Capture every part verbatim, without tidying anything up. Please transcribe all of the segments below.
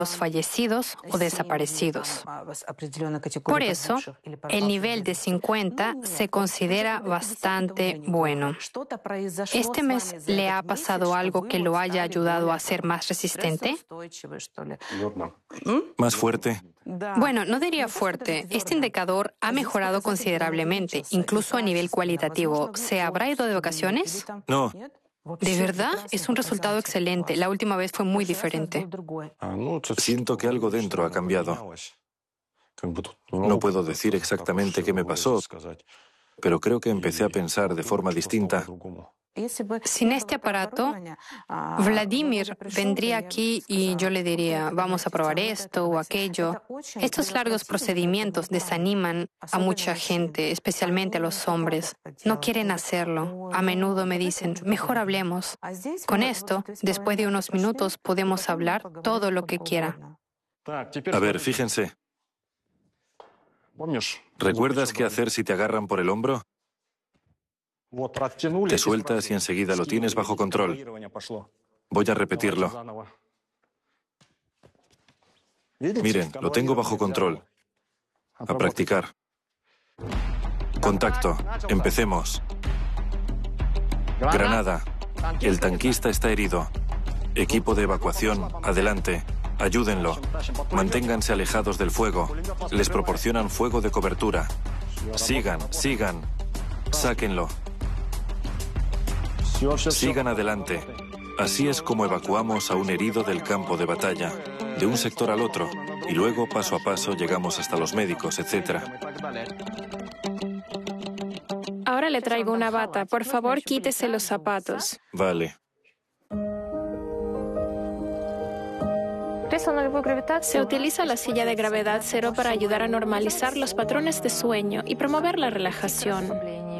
fallecidos o desaparecidos. Por eso, el nivel de cincuenta se considera bastante bueno. ¿Este mes le ha pasado algo que lo haya ayudado a ser más resistente? Más fuerte. Bueno, no diría fuerte. Este indicador ha mejorado considerablemente, incluso a nivel cualitativo. ¿Se habrá ido de vacaciones? No. ¿De verdad? Es un resultado excelente. La última vez fue muy diferente. Siento que algo dentro ha cambiado. No puedo decir exactamente qué me pasó, pero creo que empecé a pensar de forma distinta. Sin este aparato, Vladimir vendría aquí y yo le diría, vamos a probar esto o aquello. Estos largos procedimientos desaniman a mucha gente, especialmente a los hombres. No quieren hacerlo. A menudo me dicen, mejor hablemos. Con esto, después de unos minutos, podemos hablar todo lo que quiera. A ver, fíjense. ¿Recuerdas qué hacer si te agarran por el hombro? Te sueltas y enseguida lo tienes bajo control. Voy a repetirlo. Miren, lo tengo bajo control. A practicar. Contacto. Empecemos. Granada. El tanquista está herido. Equipo de evacuación, adelante. Ayúdenlo. Manténganse alejados del fuego. Les proporcionan fuego de cobertura. Sigan, sigan. Sáquenlo. Sigan adelante. Así es como evacuamos a un herido del campo de batalla, de un sector al otro, y luego paso a paso llegamos hasta los médicos, etcétera. Ahora le traigo una bata. Por favor, quítese los zapatos. Vale. Se utiliza la silla de gravedad cero para ayudar a normalizar los patrones de sueño y promover la relajación.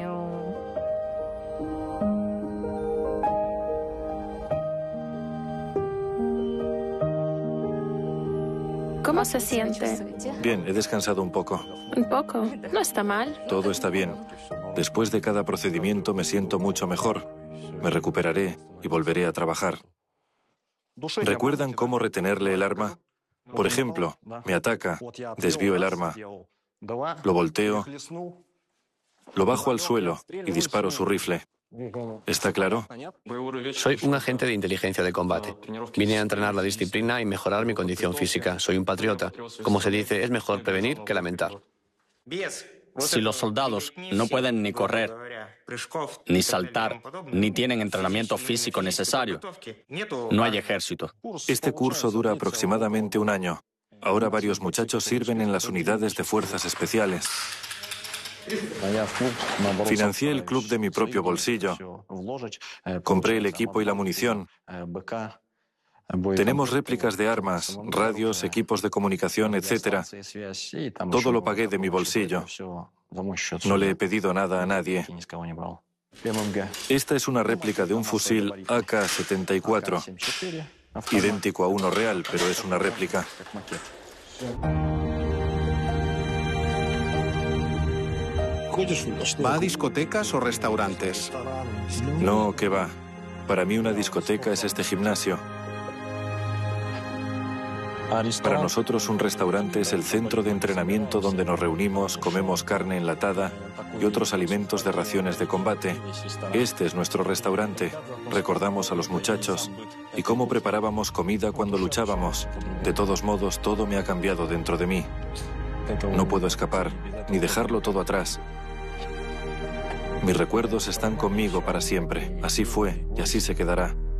¿Cómo se siente? Bien, he descansado un poco. Un poco. No está mal. Todo está bien. Después de cada procedimiento me siento mucho mejor. Me recuperaré y volveré a trabajar. ¿Recuerdan cómo retenerle el arma? Por ejemplo, me ataca, desvío el arma, lo volteo, lo bajo al suelo y disparo su rifle. ¿Está claro? Soy un agente de inteligencia de combate. Vine a entrenar la disciplina y mejorar mi condición física. Soy un patriota. Como se dice, es mejor prevenir que lamentar. Si los soldados no pueden ni correr, ni saltar, ni tienen entrenamiento físico necesario, no hay ejército. Este curso dura aproximadamente un año. Ahora varios muchachos sirven en las unidades de fuerzas especiales. Financié el club de mi propio bolsillo. Compré el equipo y la munición. Tenemos réplicas de armas, radios, equipos de comunicación, etcétera. Todo lo pagué de mi bolsillo. No le he pedido nada a nadie. Esta es una réplica de un fusil A K setenta y cuatro. Idéntico a uno real, pero es una réplica. ¿Va a discotecas o restaurantes? No, ¿qué va? Para mí una discoteca es este gimnasio. Para nosotros un restaurante es el centro de entrenamiento donde nos reunimos, comemos carne enlatada y otros alimentos de raciones de combate. Este es nuestro restaurante. Recordamos a los muchachos y cómo preparábamos comida cuando luchábamos. De todos modos, todo me ha cambiado dentro de mí. No puedo escapar, ni dejarlo todo atrás. Mis recuerdos están conmigo para siempre. Así fue y así se quedará.